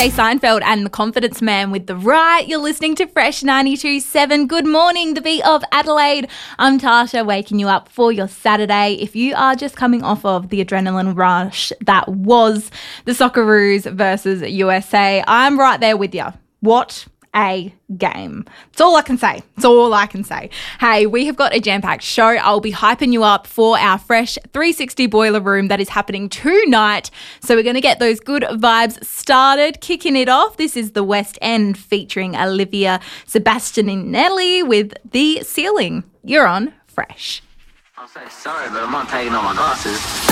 Jay Seinfeld and the Confidence Man with The Right. You're listening to Fresh 92.7. Good morning, the beat of Adelaide. I'm Tasha, waking you up for your Saturday. If you are just coming off of the adrenaline rush that was the Socceroos versus USA, I'm right there with you. What a game. It's all I can say. It's all I can say. Hey, we have got a jam-packed show. I'll be hyping you up for our Fresh 360 Boiler Room that is happening tonight. So we're going to get those good vibes started. Kicking it off, this is The West End featuring Olivia Sebastianelli with The Ceiling. You're on Fresh. I'll say sorry, but I'm not taking off my glasses.